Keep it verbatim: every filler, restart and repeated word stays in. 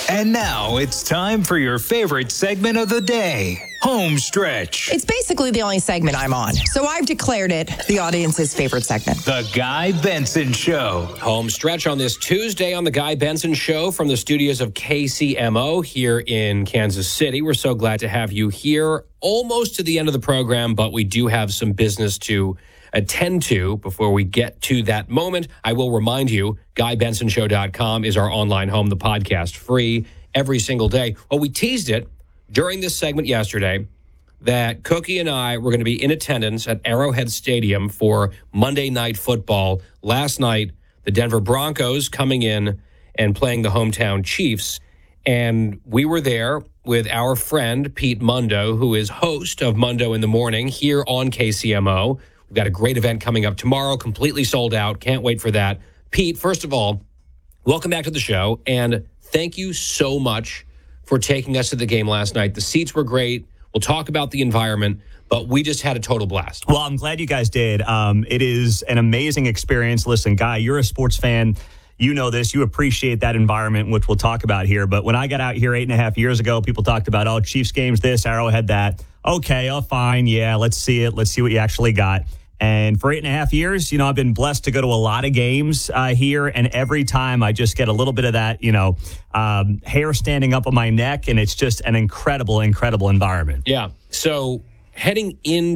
And now it's time for your favorite segment of the day, Home Stretch. It's basically the only segment I'm on, so I've declared it the audience's favorite segment. The Guy Benson Show. Home Stretch on this Tuesday on The Guy Benson Show from the studios of K C M O here in Kansas City. We're so glad to have you here almost to the end of the program, but we do have some business to attend to before we get to that moment. I will remind you, guy benson show dot com is our online home, the podcast, free every single day. Well, we teased it during this segment yesterday that Cookie and I were going to be in attendance at Arrowhead Stadium for Monday Night Football. Last night, the Denver Broncos coming in and playing the hometown Chiefs. And we were there with our friend, Pete Mundo, who is host of Mundo in the Morning here on K C M O. We've got a great event coming up tomorrow, completely sold out. Can't wait for that. Pete, first of all, welcome back to the show, and thank you so much for taking us to the game last night. The seats were great. We'll talk about the environment, but we just had a total blast. Well, I'm glad you guys did. Um, it is an amazing experience. Listen, Guy, you're a sports fan. You know this. You appreciate that environment, which we'll talk about here. But when I got out here eight and a half years ago, people talked about, oh, Chiefs games this, Arrowhead that. Okay, oh, fine. Yeah, let's see it. Let's see what you actually got. And for eight and a half years, you know, I've been blessed to go to a lot of games uh, here. And every time I just get a little bit of that, you know, um, hair standing up on my neck. And it's just an incredible, incredible environment. Yeah. So heading into